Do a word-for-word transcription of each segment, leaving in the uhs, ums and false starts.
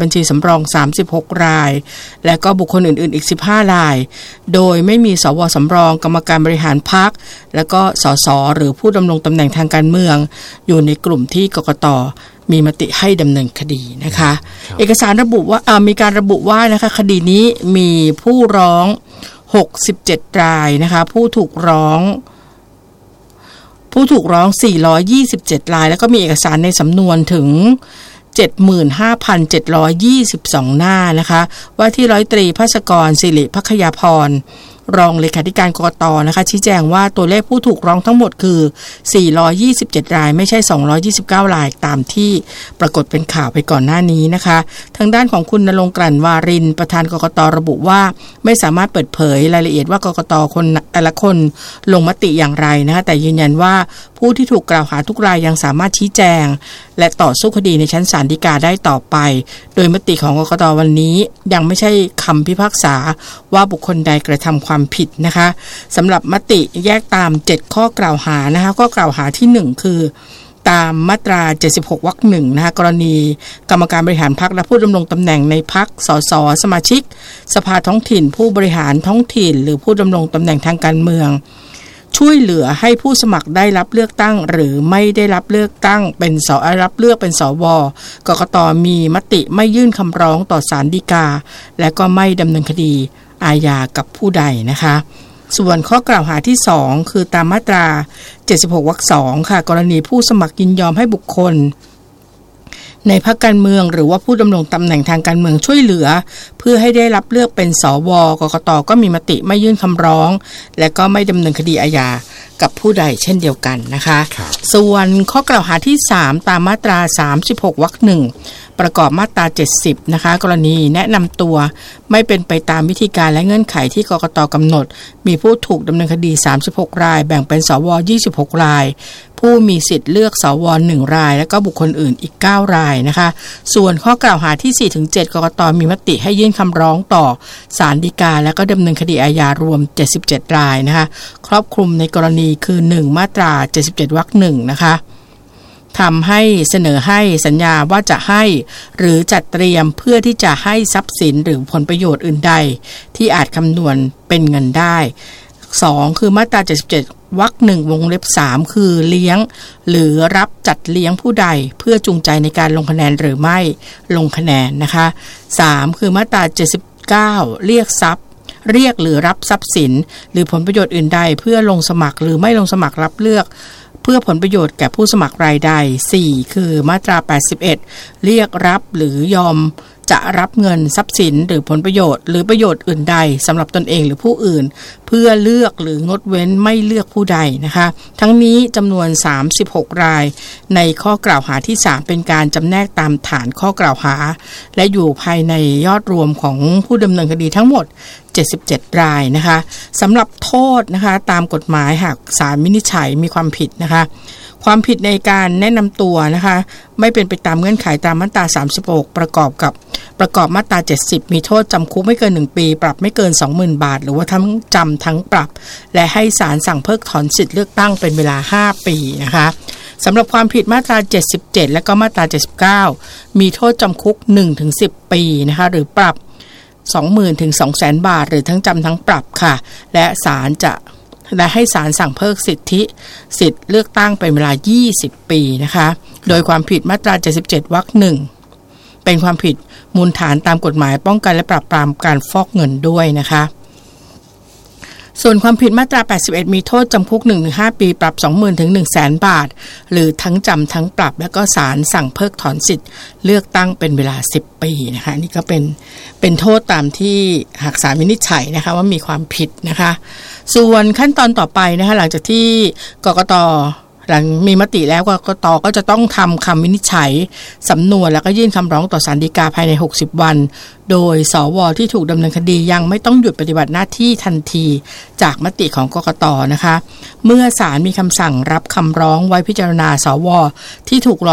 บัญชีสำรองสามสิบหกรายและก็บุคคลอื่นๆอีกสิบห้ารายโดยไม่มีสวสำรองกรรมการบริหารพรรคและก็สสหรือผู้ดำรงตำแหน่งทางการเมืองอยู่ในกลุ่มที่กกต.มีมติให้ดำเนินคดีนะคะเอกสารระบุว่ามีการระบุว่านะคะคดีนี้มีผู้ร้องหกสิบเจ็ดรายนะคะผู้ถูกร้องผู้ถูกร้องสี่ร้อยยี่สิบเจ็ดรายแล้วก็มีเอกสารในสำนวนถึง เจ็ดหมื่นห้าพันเจ็ดร้อยยี่สิบสอง หน้านะคะว่าที่ร้อยตรีภาสกรศิริภัคยาพรรองเลขาธิการกกต.นะคะชี้แจงว่าตัวเลขผู้ถูกร้องทั้งหมดคือสี่ร้อยยี่สิบเจ็ดรายไม่ใช่สองร้อยยี่สิบเก้ารายตามที่ปรากฏเป็นข่าวไปก่อนหน้านี้นะคะทางด้านของคุณณรงค์ กลั่นวารินประธานกกต.ระบุว่าไม่สามารถเปิดเผยรายละเอียดว่ากกต.คนแต่ละคนลงมติอย่างไรนะคะแต่ยืนยันว่าผู้ที่ถูกกล่าวหาทุกรายยังสามารถชี้แจงและต่อสู้คดีในชั้นศาลฎีกาได้ต่อไปโดยมติของกกต.วันนี้ยังไม่ใช่คำพิพากษาว่าบุคคลใดกระทำความผิดนะคะสำหรับมติแยกตามเจ็ดข้อกล่าวหานะคะข้อกล่าวหาที่หนึ่งคือตามมาตราเจ็ดสิบหกวรรคหนึ่งนะคะกรณีกรรมการบริหารพรรคและผู้ดำรงตำแหน่งในพรรคสสสมาชิกสภาท้องถิ่นผู้บริหารท้องถิ่นหรือผู้ดำรงตำแหน่งทางการเมืองช่วยเหลือให้ผู้สมัครได้รับเลือกตั้งหรือไม่ได้รับเลือกตั้งเป็นสรับเลือกเป็นสวกกต.มีมติไม่ยื่นคำร้องต่อศาลฎีกาและก็ไม่ดำเนินคดีอาญากับผู้ใดนะคะส่วนข้อกล่าวหาที่สองคือตามมาตราเจ็ดสิบหกวรรคสองค่ะกรณีผู้สมัครยินยอมให้บุคคลในพรรคการเมืองหรือว่าผู้ดำรงตำแหน่งทางการเมืองช่วยเหลือเพื่อให้ได้รับเลือกเป็นสวกกต.ก็มีมติไม่ยื่นคำร้องและก็ไม่ดำเนินคดีอาญากับผู้ใดเช่นเดียวกันนะคะส่วนข้อกล่าวหาที่สามตามมาตราสามสิบหกวรรคหนึ่งประกอบมาตราเจ็ดสิบนะคะกรณีแนะนำตัวไม่เป็นไปตามวิธีการและเงื่อนไขที่กกต.กำหนดมีผู้ถูกดำเนินคดีสามสิบหกรายแบ่งเป็นสวยี่สิบหกรายผู้มีสิทธิ์เลือกสวหนึ่งรายและก็บุคคลอื่นอีกเก้ารายนะคะส่วนข้อกล่าวหาที่ สี่ถึงเจ็ด กกต.มีมติให้ยื่นคำร้องต่อศาลฎีกาและก็ดำเนินคดีอาญารวมเจ็ดสิบเจ็ดรายนะคะครอบคลุมในกรณีคือหนึ่งมาตราเจ็ดสิบเจ็ดวรรคหนึ่งนะคะทำให้เสนอให้สัญญาว่าจะให้หรือจัดเตรียมเพื่อที่จะให้ทรัพย์สินหรือผลประโยชน์อื่นใดที่อาจคำนวณเป็นเงินได้สองคือมาตราเจ็ดสิบเจ็ดวรรคหนึ่งวงเล็บสามคือเลี้ยงหรือรับจัดเลี้ยงผู้ใดเพื่อจูงใจในการลงคะแนนหรือไม่ลงคะแนนนะคะสามคือมาตราเจ็ดสิบเก้าเรียกทรัพย์เรียกหรือรับทรัพย์สินหรือผลประโยชน์อื่นใดเพื่อลงสมัครหรือไม่ลงสมัครรับเลือกเพื่อผลประโยชน์แก่ผู้สมัครรายใดสี่คือมาตราแปดสิบเอ็ดเรียกรับหรือยอมจะรับเงินทรัพย์สินหรือผลประโยชน์หรือประโยชน์อื่นใดสำหรับตนเองหรือผู้อื่นเพื่อเลือกหรืองดเว้นไม่เลือกผู้ใดนะคะทั้งนี้จำนวนสามสิบหกรายในข้อกล่าวหาที่สามเป็นการจำแนกตามฐานข้อกล่าวหาและอยู่ภายในยอดรวมของผู้ดำเนินคดีทั้งหมดเจ็ดสิบเจ็ดรายนะคะสำหรับโทษนะคะตามกฎหมายหากศาลวินิจฉัยมีความผิดนะคะความผิดในการแนะนำตัวนะคะไม่เป็นไปตามเงื่อนไขตามมาตราสามสิบหกประกอบกับประกอบมาตราเจ็ดสิบมีโทษจำคุกไม่เกินหนึ่งปีปรับไม่เกิน สองหมื่น บาทหรือว่าทั้งจำทั้งปรับและให้ศาลสั่งเพิกถอนสิทธิ์เลือกตั้งเป็นเวลาห้าปีนะคะสำหรับความผิดมาตราเจ็ดสิบเจ็ดและก็มาตราเจ็ดสิบเก้ามีโทษจำคุก หนึ่งถึงสิบ ปีนะคะหรือปรับสองหมื่น ถึง สองแสน บาทหรือทั้งจำทั้งปรับค่ะและศาลจะและให้ศาลสั่งเพิกสิทธิสิทธิ์เลือกตั้งเป็นเวลายี่สิบปีนะคะโดยความผิดมาตราเจ็ดสิบเจ็ดวรรคหนึ่งเป็นความผิดมูลฐานตามกฎหมายป้องกันและปราบปรามการฟอกเงินด้วยนะคะส่วนความผิดมาตราแปดสิบเอ็ดมีโทษจำคุก หนึ่งถึงห้า ปีปรับ สองหมื่น ถึง หนึ่งแสน บาทหรือทั้งจำทั้งปรับแล้วก็ศาลสั่งเพิกถอนสิทธิ์เลือกตั้งเป็นเวลาสิบปีนะคะนี่ก็เป็นเป็นโทษตามที่หากศาลวินิจฉัยนะคะว่ามีความผิดนะคะส่วนขั้นตอนต่อไปนะคะหลังจากที่กกต.หลังมีมติแล้วกกต.ก็จะต้องทำคำวินิจฉัยสำนวนแล้วก็ยื่นคำร้องต่อศาลฎีกาภายในหกสิบวันโดยสวที่ถูกดำเนินคดียังไม่ต้องหยุดปฏิบัติหน้าที่ทันทีจากมติของกกต.นะคะเมื่อศาลมีคำสั่งรับคำร้องไว้พิจารณาสวที่ถูกร้อง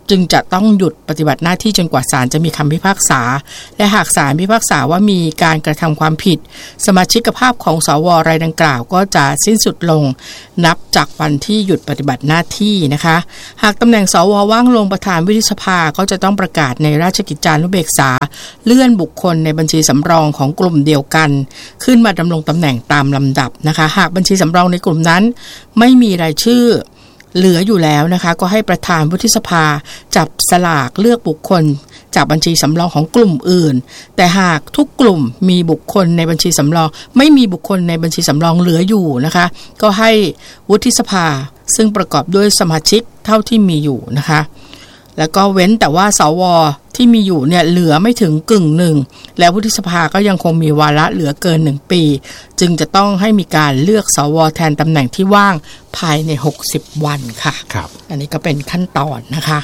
จึงจะต้องหยุดปฏิบัติหน้าที่จนกว่าศาลจะมีคำพิพากษาและหากศาลพิพากษาว่ามีการกระทำความผิดสมาชิกภาพของสวรายดังกล่าวก็จะสิ้นสุดลงนับจากวันที่หยุดปฏิบัติหน้าที่นะคะหากตำแหน่งสวว่างลงประธานวุฒิสภาก็จะต้องประกาศในราชกิจจานุเบกษาเลื่อนบุคคลในบัญชีสำรองของกลุ่มเดียวกันขึ้นมาดำรงตำแหน่งตามลำดับนะคะหากบัญชีสำรองในกลุ่มนั้นไม่มีรายชื่อเหลืออยู่แล้วนะคะก็ให้ประธานวุฒิสภาจับสลากเลือกบุคคลจากบัญชีสำรองของกลุ่มอื่นแต่หากทุกกลุ่มมีบุคคลในบัญชีสำรองไม่มีบุคคลในบัญชีสำรองเหลืออยู่นะคะก็ให้วุฒิสภาซึ่งประกอบด้วยสมาชิกเท่าที่มีอยู่นะคะแล้วก็เว้นแต่ว่าสวที่มีอยู่เนี่ยเหลือไม่ถึงกึ่งหนึ่งแล้ววุฒิสภาก็ยังคงมีวาระเหลือเกินหนึ่งปีจึงจะต้องให้มีการเลือกสวแทนตำแหน่งที่ว่างภายในหกสิบวันค่ะครับอันนี้ก็เป็นขั้นตอนนะคะ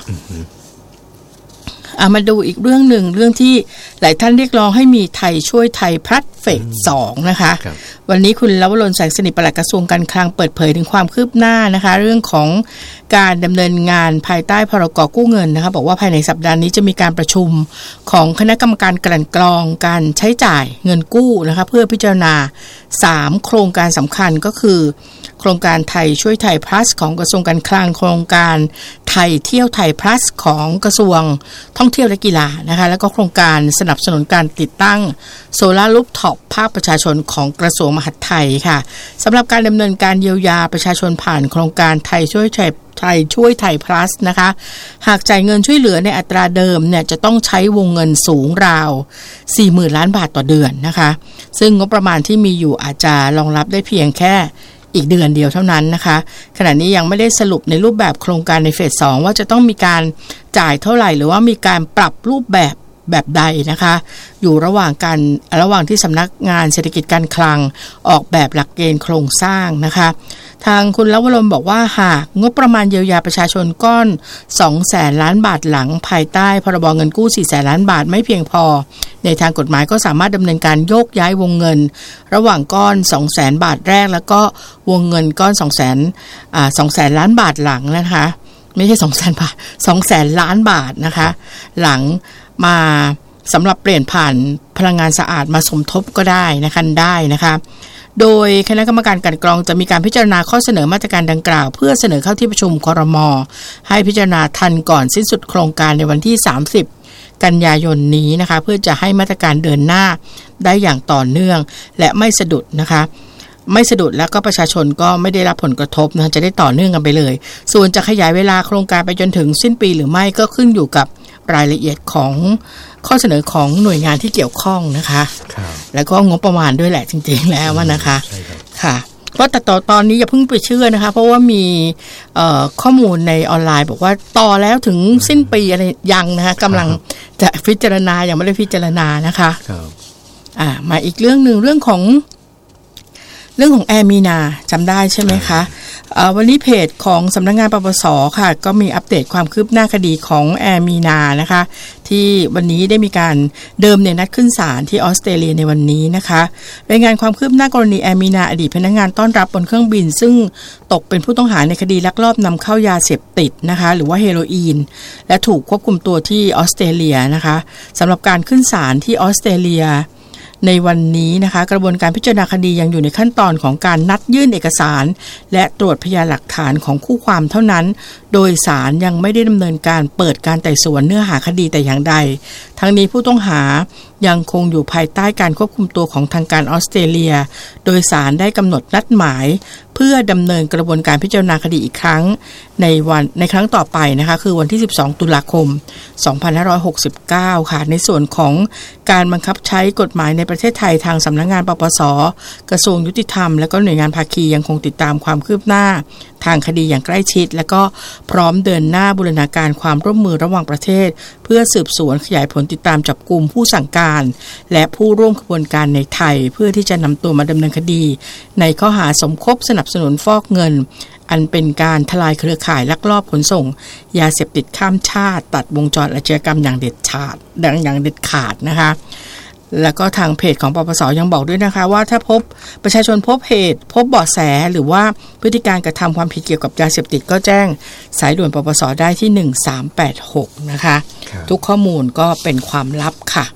เอามาดูอีกเรื่องหนึ่งเรื่องที่หลายท่านเรียกร้องให้มีไทยช่วยไทยพลัดเฟสสองนะคะวันนี้คุณลวรน แสงสนิทปลัดกระทรวงการคลังเปิดเผยถึงความคืบหน้านะคะเรื่องของการดำเนินงานภายใต้พรก.กู้เงินนะคะบอกว่าภายในสัปดาห์นี้จะมีการประชุมของคณะกรรมการกลั่นกรองการใช้จ่ายเงินกู้นะคะเพื่อพิจารณาสามโครงการสำคัญก็คือโครงการไทยช่วยไทย plus ของกระทรวงการคลังโครงการไทยเที่ยวไทย plus ของกระทรวงท่องเที่ยวและกีฬานะคะแล้วก็โครงการสนับสนุนการติดตั้งโซลาร์รูฟท็อปภาคประชาชนของกระทรวงมหาดไทยค่ะสำหรับการดำเนินการเยียวยาประชาชนผ่านโครงการไทยช่วยไทยไทยช่วยไทย plus นะคะหากจ่ายเงินช่วยเหลือในอัตราเดิมเนี่ยจะต้องใช้วงเงินสูงราว สี่หมื่น ล้านบาทต่อเดือนนะคะซึ่งงบประมาณที่มีอยู่อาจจะรองรับได้เพียงแค่อีกเดือนเดียวเท่านั้นนะคะขณะนี้ยังไม่ได้สรุปในรูปแบบโครงการในเฟสสองว่าจะต้องมีการจ่ายเท่าไหร่หรือว่ามีการปรับรูปแบบแบบใดนะคะอยู่ระหว่างการระหว่างที่สำนักงานเศรษฐกิจการคลังออกแบบหลักเกณฑ์โครงสร้างนะคะทางคุณลวรนบอกว่าหากงบประมาณเยียวยาประชาชนก้อน สองแสน ล้านบาทหลังภายใต้พรบเงินกู้ สี่แสน ล้านบาทไม่เพียงพอในทางกฎหมายก็สามารถดำเนินการโยกย้ายวงเงินระหว่างก้อน สองแสน บาทแรกแล้วก็วงเงินก้อน สองแสน อ่า สองแสน ล้านบาทหลังนะคะไม่ใช่ สองแสน บาท สองแสน ล้านบาทนะคะหลังมาสำหรับเปลี่ยนผ่านพลังงานสะอาดมาสมทบก็ได้นะคะได้นะคะโดยคณะกรรมการกลั่นกรองจะมีการพิจารณาข้อเสนอมาตรการดังกล่าวเพื่อเสนอเข้าที่ประชุมครม.ให้พิจารณาทันก่อนสิ้นสุดโครงการในวันที่สามสิบกันยายนนี้นะคะเพื่อจะให้มาตรการเดินหน้าได้อย่างต่อเนื่องและไม่สะดุดนะคะไม่สะดุดแล้วก็ประชาชนก็ไม่ได้รับผลกระทบนะจะได้ต่อเนื่องกันไปเลยส่วนจะขยายเวลาโครงการไปจนถึงสิ้นปีหรือไม่ก็ขึ้นอยู่กับรายละเอียดของข้อเสนอของหน่วยงานที่เกี่ยวข้องนะคะแล้วก็งบประมาณด้วยแหละจริงๆแล้วนะคะค่ะเพราะแต่ต่อตอนนี้อย่าเพิ่งไปเชื่อนะคะเพราะว่ามีข้อมูลในออนไลน์บอกว่าต่อแล้วถึงสิ้นปีอะไรยังนะคะกำลังจะพิจารณายังไม่ได้พิจารณานะคะอ่ามาอีกเรื่องหนึ่งเรื่องของเรื่องของแอร์มีนาจำได้ใช่ไหมคะวันนี้เพจของสำนักงานปปส.ค่ะก็มีอัปเดตความคืบหน้าคดีของแอร์มีนานะคะที่วันนี้ได้มีการเดิมเนี่ยนัดขึ้นศาลที่ออสเตรเลียในวันนี้นะคะรายงานความคืบหน้ากรณีแอร์มีนาอดีตพนักงานต้อนรับบนเครื่องบินซึ่งตกเป็นผู้ต้องหาในคดีลักลอบนำเข้ายาเสพติดนะคะหรือว่าเฮโรอีนและถูกควบคุมตัวที่ออสเตรเลียนะคะสำหรับการขึ้นศาลที่ออสเตรเลียในวันนี้นะคะกระบวนการพิจารณาคดียังอยู่ในขั้นตอนของการนัดยื่นเอกสารและตรวจพยานหลักฐานของคู่ความเท่านั้นโดยศาลยังไม่ได้ดำเนินการเปิดการไต่สวนเนื้อหาคดีแต่อย่างใดทั้งนี้ผู้ต้องหายังคงอยู่ภายใต้การควบคุมตัวของทางการออสเตรเลียโดยศาลได้กำหนดนัดหมายเพื่อดำเนินกระบวนการพิจารณาคดีอีกครั้งในวันในครั้งต่อไปนะคะคือวันที่สิบสองตุลาคมสองพันห้าร้อยหกสิบเก้าค่ะในส่วนของการบังคับใช้กฎหมายในประเทศไทยทางสำนักงานปปส.กระทรวงยุติธรรมและก็หน่วยงานภาคียังคงติดตามความคืบหน้าทางคดีอย่างใกล้ชิดและก็พร้อมเดินหน้าบูรณาการความร่วมมือระหว่างประเทศเพื่อสืบสวนขยายผลติดตามจับกุมผู้สั่งการและผู้ร่วมขบวนการในไทยเพื่อที่จะนำตัวมาดำเนินคดีในข้อหาสมคบสนับสนุนฟอกเงินอันเป็นการทลายเครือข่ายลักลอบขนส่งยาเสพติดข้ามชาติตัดวงจรอาชญากรรมอย่างเด็ดขาดดังอย่างเด็ดขาดนะคะแล้วก็ทางเพจของปปสยังบอกด้วยนะคะว่าถ้าพบประชาชนพบเหตุพบเบาะแสหรือว่าพฤติการกระทำความผิดเกี่ยวกับยาเสพติดก็แจ้งสายด่วนปปสได้ที่หนึ่งสามแปดหกนะคะทุกข้อมูลก็เป็นความลับค่ะ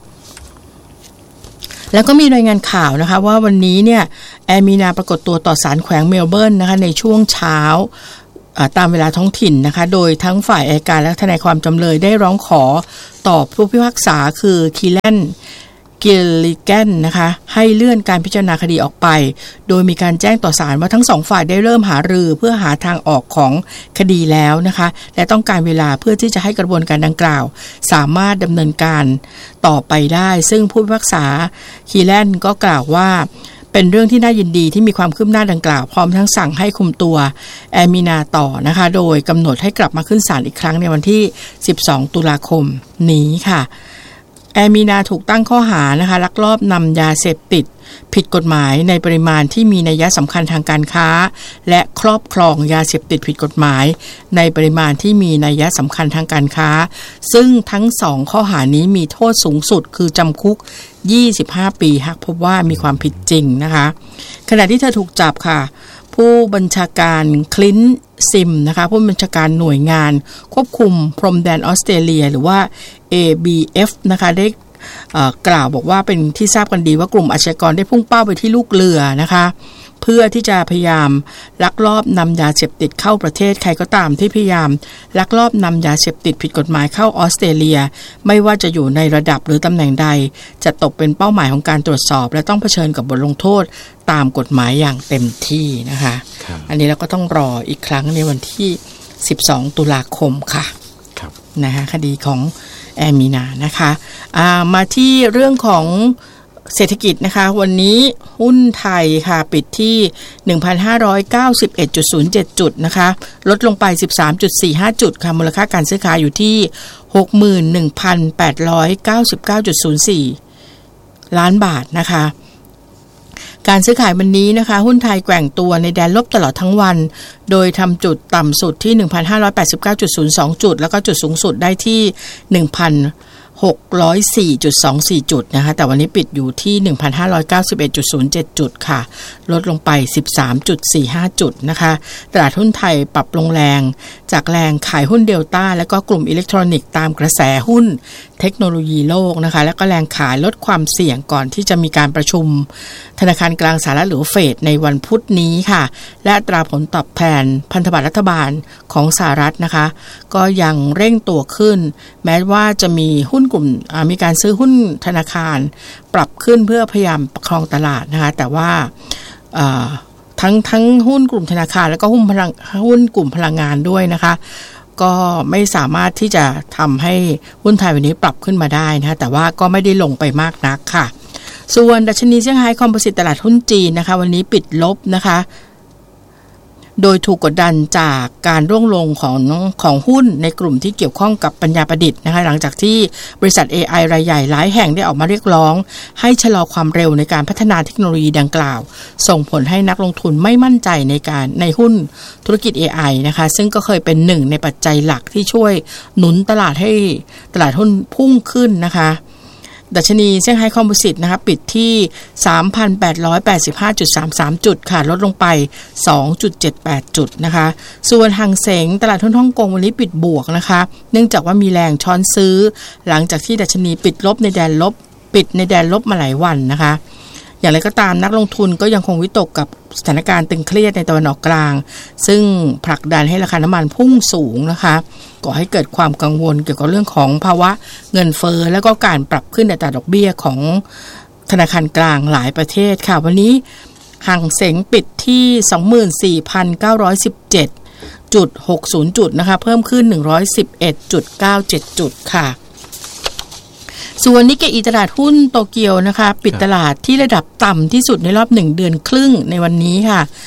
แล้วก็มีรายงานข่าวนะคะว่าวันนี้เนี่ยแอมีนาปรากฏตัวต่อศาลแขวงเมลเบิร์นนะคะในช่วงเช้าตามเวลาท้องถิ่นนะคะโดยทั้งฝ่ายอัยการและทนายความจำเลยได้ร้องขอต่อผู้พิพากษาคือคีแลนกิลลิแกนนะคะให้เลื่อนการพิจารณาคดีออกไปโดยมีการแจ้งต่อศาลว่าทั้งสองฝ่ายได้เริ่มหารือเพื่อหาทางออกของคดีแล้วนะคะและต้องการเวลาเพื่อที่จะให้กระบวนการดังกล่าวสามารถดำเนินการต่อไปได้ซึ่งผู้พิพากษาคีแลนก็กล่าวว่าเป็นเรื่องที่น่ายินดีที่มีความคืบหน้าดังกล่าวพร้อมทั้งสั่งให้คุมตัวแอมีนาต่อนะคะโดยกำหนดให้กลับมาขึ้นศาลอีกครั้งในวันที่สิบสองตุลาคมนี้ค่ะแอมีนาถูกตั้งข้อหานะคะลักลอบนำยาเสพติดผิดกฎหมายในปริมาณที่มีนัยสำคัญทางการค้าและครอบครองยาเสพติดผิดกฎหมายในปริมาณที่มีนัยสำคัญทางการค้าซึ่งทั้งสองข้อหานี้มีโทษสูงสุดคือจำคุกยี่สิบห้าปีหากพบว่ามีความผิดจริงนะคะขณะที่เธอถูกจับค่ะผู้บัญชาการคลินซิมนะคะผู้บัญชาการหน่วยงานควบคุมพรมแดนออสเตรเลียหรือว่า เอ บี เอฟ นะคะได้กล่าวบอกว่าเป็นที่ทราบกันดีว่ากลุ่มอาชญากรได้พุ่งเป้าไปที่ลูกเรือนะคะเพื่อที่จะพยายามลักลอบนำยาเสพติดเข้าประเทศใครก็ตามที่พยายามลักลอบนำยาเสพติดผิดกฎหมายเข้าออสเตรเลียไม่ว่าจะอยู่ในระดับหรือตำแหน่งใดจะตกเป็นเป้าหมายของการตรวจสอบและต้องเผชิญกับบทลงโทษตามกฎหมายอย่างเต็มที่นะคะอันนี้เราก็ต้องรออีกครั้งในวันที่สิบสองตุลาคมค่ะนะคะคดีของแอมีนานะคะมาที่เรื่องของเศรษฐกิจนะคะวันนี้หุ้นไทยค่ะปิดที่ หนึ่งพันห้าร้อยเก้าสิบเอ็ดจุดศูนย์เจ็ด จุดนะคะลดลงไป สิบสามจุดสี่ห้า จุดค่ะมูลค่าการซื้อขายอยู่ที่ หกหมื่นหนึ่งพันแปดร้อยเก้าสิบเก้าจุดศูนย์สี่ ล้านบาทนะคะการซื้อขายวันนี้นะคะหุ้นไทยแกว่งตัวในแดนลบตลอดทั้งวันโดยทำจุดต่ำสุดที่ หนึ่งพันห้าร้อยแปดสิบเก้าจุดศูนย์สอง จุดแล้วก็จุดสูงสุดได้ที่ หนึ่งพันหกร้อยสี่จุดสองสี่ จุดนะคะแต่วันนี้ปิดอยู่ที่ หนึ่งพันห้าร้อยเก้าสิบเอ็ดจุดศูนย์เจ็ด จุดค่ะลดลงไป สิบสามจุดสี่ห้า จุดนะคะตลาดหุ้นไทยปรับลงแรงจากแรงขายหุ้นเดลต้าและก็กลุ่มอิเล็กทรอนิกส์ตามกระแสหุ้นเทคโนโลยีโลกนะคะแล้วก็แรงขายลดความเสี่ยงก่อนที่จะมีการประชุมธนาคารกลางสหรัฐหรือเฟดในวันพุธนี้ค่ะและอัตราผลตอบแทนพันธบัตรรัฐบาลของสหรัฐนะคะก็ยังเร่งตัวขึ้นแม้ว่าจะมีหุ้นกลุ่มมีการซื้อหุ้นธนาคารปรับขึ้นเพื่อพยายามประคองตลาดนะคะแต่ว่าทั้งทั้งหุ้นกลุ่มธนาคารแล้วก็หุ้นพลังหุ้นกลุ่มพลังงานด้วยนะคะก็ไม่สามารถที่จะทำให้หุ้นไทยวันนี้ปรับขึ้นมาได้นะคะแต่ว่าก็ไม่ได้ลงไปมากนักค่ะส่วนดัชนีเซี่ยงไฮ้คอมโพสิตตลาดหุ้นจีนนะคะวันนี้ปิดลบนะคะโดยถูกกดดันจากการร่วงลงของของหุ้นในกลุ่มที่เกี่ยวข้องกับปัญญาประดิษฐ์นะคะหลังจากที่บริษัท เอ ไอ รายใหญ่หลายแห่งได้ออกมาเรียกร้องให้ชะลอความเร็วในการพัฒนาเทคโนโลยีดังกล่าวส่งผลให้นักลงทุนไม่มั่นใจในการในหุ้นธุรกิจ เอ ไอ นะคะซึ่งก็เคยเป็นหนึ่งในปัจจัยหลักที่ช่วยหนุนตลาดให้ตลาดหุ้นพุ่งขึ้นนะคะดัชนีเซี่ยงไฮ้คอมโพสิตนะคะปิดที่ สามพันแปดร้อยแปดสิบห้าจุดสามสาม จุดค่ะลดลงไป สองจุดเจ็ดแปด จุดนะคะส่วนหางเส็งตลาดหุ้นฮ่องกงวันนี้ปิดบวกนะคะเนื่องจากว่ามีแรงช้อนซื้อหลังจากที่ดัชนีปิดลบในแดนลบปิดในแดนลบมาหลายวันนะคะอย่างไรก็ตามนักลงทุนก็ยังคงวิตกกับสถานการณ์ตึงเครียดในตะวันออกกลางซึ่งผลักดันให้ราคาน้ำมันพุ่งสูงนะคะก่อให้เกิดความกังวลเกี่ยวกับเรื่องของภาวะเงินเฟ้อและก็การปรับขึ้นอัตราดอกเบี้ยของธนาคารกลางหลายประเทศค่ะวันนี้หางเส็งปิดที่ สองหมื่นสี่พันเก้าร้อยสิบเจ็ดจุดหกศูนย์ จุดนะคะเพิ่มขึ้น หนึ่งร้อยสิบเอ็ดจุดเก้าเจ็ด จุดค่ะส่วนนิกเกอิตลาดหุ้นโตเกียวนะคะปิดตลาดที่ระดับต่ำที่สุดในรอบหนึ่งเดือนครึ่งในวันนี้ค่ะ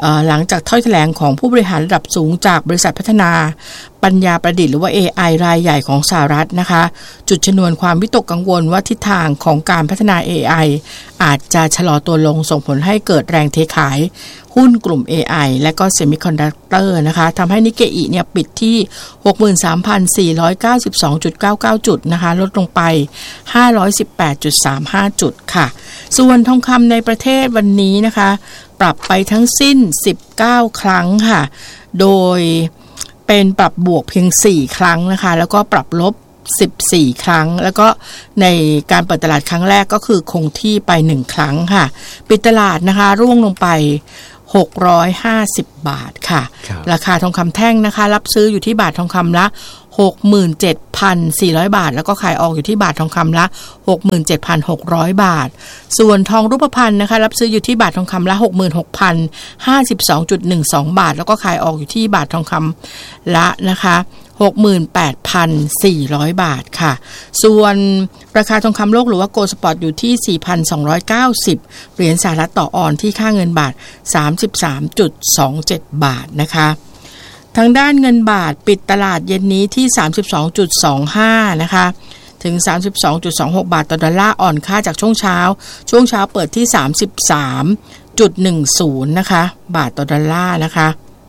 หลังจากถ้อยแถลงของผู้บริหารระดับสูงจากบริษัทพัฒนาปัญญาประดิษฐ์หรือว่า เอ ไอ รายใหญ่ของสหรัฐนะคะจุดชนวนความวิตกกังวลว่าทิศทางของการพัฒนา เอ ไอ อาจจะชะลอตัวลงส่งผลให้เกิดแรงเทขายหุ้นกลุ่ม เอ ไอ และก็เซมิคอนดักเตอร์นะคะทำให้นิกเกอิเนี่ยปิดที่ หกหมื่นสามพันสี่ร้อยเก้าสิบสองจุดเก้าเก้า จุดนะคะลดลงไป ห้าร้อยสิบแปดจุดสามห้า จุดค่ะส่วนทองคำในประเทศวันนี้นะคะปรับไปทั้งสิ้นสิบเก้าครั้งค่ะโดยเป็นปรับบวกเพียงสี่ครั้งนะคะแล้วก็ปรับลบสิบสี่ครั้งแล้วก็ในการเปิดตลาดครั้งแรกก็คือคงที่ไปหนึ่งครั้งค่ะปิดตลาดนะคะร่วงลงไปหกร้อยห้าสิบบาทค่ะราคาทองคำแท่งนะคะรับซื้ออยู่ที่บาททองคำละ หกหมื่นเจ็ดพันสี่ร้อย บาทแล้วก็ขายออกอยู่ที่บาททองคำละ หกหมื่นเจ็ดพันหกร้อย บาทส่วนทองรูปพรรณนะคะรับซื้ออยู่ที่บาททองคำละ หกหมื่นหกพันห้าสิบสองจุดหนึ่งสอง บาทแล้วก็ขายออกอยู่ที่บาททองคำละนะคะ หกหมื่นแปดพันสี่ร้อย บาทค่ะส่วนราคาทองคำโลกหรือว่าโกลด์สปอตอยู่ที่ สี่พันสองร้อยเก้าสิบ เหรียญสหรัฐต่อออนซ์ที่ค่าเงินบาท สามสิบสามจุดสองเจ็ด บาทนะคะทางด้านเงินบาทปิดตลาดเย็นนี้ที่ สามสิบสองจุดสองห้า นะคะถึง สามสิบสองจุดสองหก บาทต่อดอลลาร์อ่อนค่าจากช่วงเช้าช่วงเช้าเปิดที่ สามสิบสามจุดหนึ่งศูนย์ นะคะบาทต่อดอลลาร์นะคะ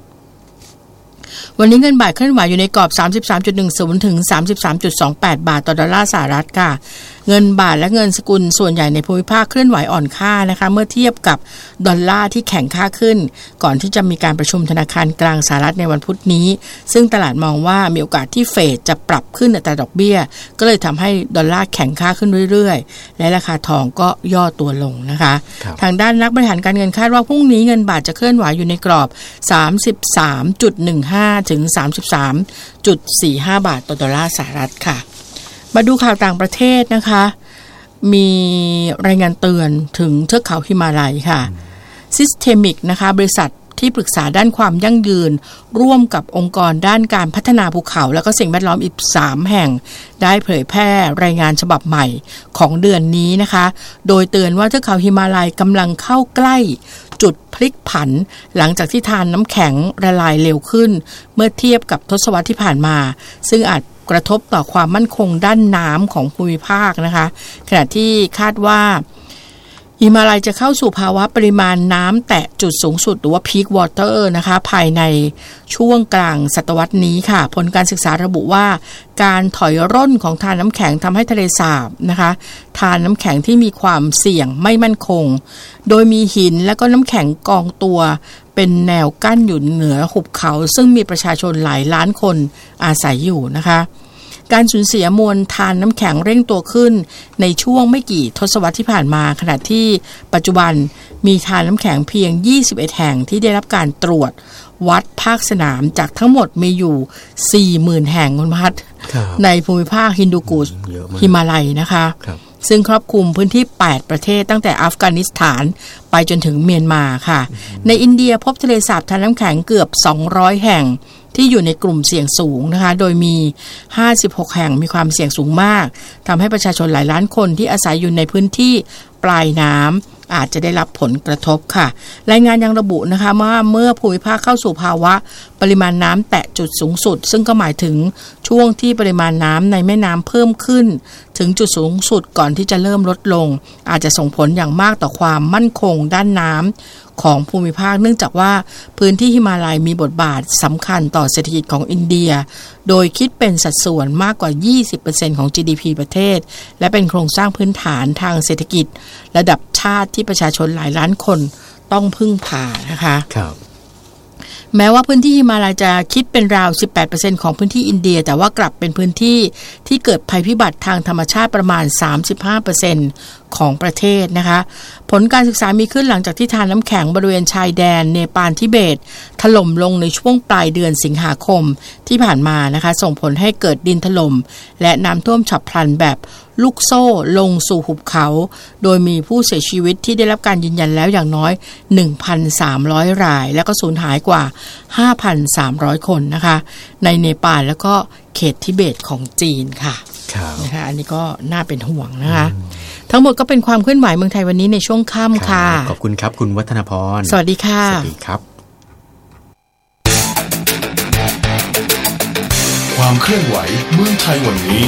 วันนี้เงินบาทเคลื่อนไหวอยู่ในกรอบ สามสิบสามจุดหนึ่งศูนย์ ถึง สามสิบสามจุดสองแปด บาทต่อดอลลาร์สหรัฐค่ะเงินบาทและเงินสกุลส่วนใหญ่ในภูมิภาคเคลื่อนไหวอ่อนค่านะคะเมื่อเทียบกับดอลลาร์ที่แข็งค่าขึ้นก่อนที่จะมีการประชุมธนาคารกลางสหรัฐในวันพุธนี้ซึ่งตลาดมองว่ามีโอกาสที่เฟดจะปรับขึ้นอัตราดอกเบี้ยก็เลยทำให้ดอลลาร์แข็งค่าขึ้นเรื่อยๆและราคาทองก็ย่อตัวลงนะคะทางด้านนักบริหารการเงินคาดว่าพรุ่งนี้เงินบาทจะเคลื่อนไหวอยู่ในกรอบ สามสิบสามจุดหนึ่งห้า ถึง สามสิบสามจุดสี่ห้า บาทต่อดอลลาร์สหรัฐค่ะมาดูข่าวต่างประเทศนะคะมีรายงานเตือนถึงเทือกเขาหิมาลัยค่ะ Systemic นะคะบริษัทที่ปรึกษาด้านความยั่งยืนร่วมกับองค์กรด้านการพัฒนาภูเขาและก็สิ่งแวดล้อมอีกสามแห่งได้เผยแพร่รายงานฉบับใหม่ของเดือนนี้นะคะโดยเตือนว่าเทือกเขาหิมาลัยกำลังเข้าใกล้จุดพลิกผันหลังจากที่ทานน้ำแข็งละลายเร็วขึ้นเมื่อเทียบกับทศวรรษที่ผ่านมาซึ่งอาจกระทบต่อความมั่นคงด้านน้ำของภูมิภาคนะคะขณะที่คาดว่าหิมาลัยจะเข้าสู่ภาวะปริมาณน้ำแตะจุดสูงสุดหรือว่า peak water นะคะภายในช่วงกลางศตวรรษนี้ค่ะผลการศึกษาระบุว่าการถอยร่นของทานน้ำแข็งทำให้ทะเลสาบนะคะทานน้ำแข็งที่มีความเสี่ยงไม่มั่นคงโดยมีหินและก็น้ำแข็งกองตัวเป็นแนวกั้นอยู่เหนือหุบเขาซึ่งมีประชาชนหลายล้านคนอาศัยอยู่นะคะการสูญเสียมวลทานน้ำแข็งเร่งตัวขึ้นในช่วงไม่กี่ทศวรรษที่ผ่านมาขณะที่ปัจจุบันมีทานน้ำแข็งเพียงยี่สิบเอ็ดแห่งที่ได้รับการตรวจวัดภาคสนามจากทั้งหมดมีอยู่ สี่หมื่น แห่งคุณพัฒน์ในภูมิภาคฮินดูกุชหิมาลัยนะคะซึ่งครอบคลุมพื้นที่แปดประเทศตั้งแต่อัฟกานิสถานไปจนถึงเมียนมาค่ะในอินเดียพบทะเลสาบทานน้ำแข็งเกือบสองร้อยแห่งที่อยู่ในกลุ่มเสี่ยงสูงนะคะโดยมีห้าสิบหกแห่งมีความเสี่ยงสูงมากทำให้ประชาชนหลายล้านคนที่อาศัยอยู่ในพื้นที่ปลายน้ำอาจจะได้รับผลกระทบค่ะรายงานยังระบุนะคะว่าเมื่อภูมิภาคเข้าสู่ภาวะปริมาณน้ำแตะจุดสูงสุดซึ่งก็หมายถึงช่วงที่ปริมาณน้ำในแม่น้ำเพิ่มขึ้นถึงจุดสูงสุดก่อนที่จะเริ่มลดลงอาจจะส่งผลอย่างมากต่อความมั่นคงด้านน้ำของภูมิภาคเนื่องจากว่าพื้นที่หิมาลัยมีบทบาทสำคัญต่อเศรษฐกิจของอินเดียโดยคิดเป็นสัดส่วนมากกว่า ยี่สิบเปอร์เซ็นต์ ของ จี ดี พี ประเทศและเป็นโครงสร้างพื้นฐานทางเศรษฐกิจระดับชาติที่ประชาชนหลายล้านคนต้องพึ่งพานะคะครับแม้ว่าพื้นที่หิมาลัยจะคิดเป็นราว สิบแปดเปอร์เซ็นต์ ของพื้นที่อินเดียแต่ว่ากลับเป็นพื้นที่ที่เกิดภัยพิบัติทางธรรมชาติประมาณ สามสิบห้าเปอร์เซ็นต์ ของประเทศนะคะผลการศึกษามีขึ้นหลังจากที่ทานน้ำแข็งบริเวณชายแดนเนปาลทิเบตถล่มลงในช่วงปลายเดือนสิงหาคมที่ผ่านมานะคะส่งผลให้เกิดดินถล่มและน้ำท่วมฉับพลันแบบลูกโซ่ลงสู่หุบเขาโดยมีผู้เสียชีวิตที่ได้รับการยืนยันแล้วอย่างน้อย หนึ่งพันสามร้อย รายและก็สูญหายกว่า ห้าพันสามร้อย คนนะคะในเนปาลแล้วก็เขตทิเบตของจีนค่ะนะคะอันนี้ก็น่าเป็นห่วงนะคะทั้งหมดก็เป็นความเคลื่อนไหวเมืองไทยวันนี้ในช่วงค่ำค่ะขอบคุณครับคุณวัฒนพรสวัสดีค่ะสวัสดีครับความเคลื่อนไหวเมืองไทยวันนี้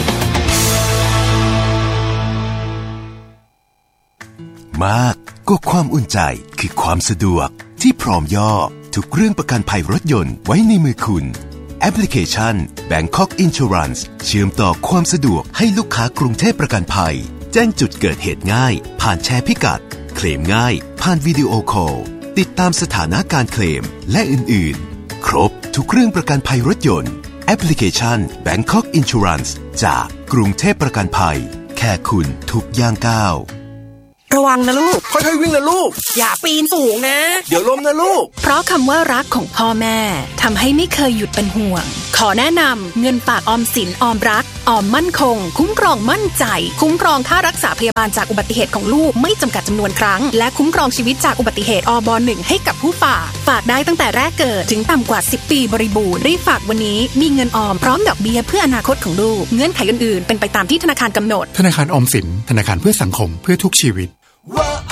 มากก็ความอุ่นใจคือความสะดวกที่พร้อมย่อทุกเรื่องประกันภัยรถยนต์ไว้ในมือคุณแอปพลิเคชัน Bangkok Insurance เชื่อมต่อความสะดวกให้ลูกค้ากรุงเทพประกันภัยแจ้งจุดเกิดเหตุง่ายผ่านแชร์พิกัดเคลมง่ายผ่านวิดีโอคอลติดตามสถานะการเคลมและอื่นๆครบทุกเรื่องประกันภัยรถยนต์แอปพลิเคชัน Bangkok Insurance จากกรุงเทพประกันภัยแค่คุณทุกย่างก้าวระวังนะลูกค่อยๆวิ่งนะลูกอย่าปีนสูงนะเดี๋ยวล้มนะลูกเพราะคำว่ารักของพ่อแม่ทำให้ไม่เคยหยุดเป็นห่วงขอแนะนำเงินฝากออมสินออมรักออมมั่นคงคุ้มครองมั่นใจคุ้มครองค่ารักษาพยาบาลจากอุบัติเหตุของลูกไม่จำกัดจำนวนครั้งและคุ้มครองชีวิตจากอุบัติเหตุอบหนึ่งให้กับผู้ฝากฝากได้ตั้งแต่แรกเกิดถึงต่ำกว่าสิบปีบริบูรณ์รีบฝากวันนี้มีเงินออมพร้อมดอกเบี้ยเพื่ออนาคตของลูกเงื่อนไขอื่นๆเป็นไปตามที่ธนาคารกำหนดธนาคารออมสินธนาคารเพื่อสังคมเพื่อทุกชีวิต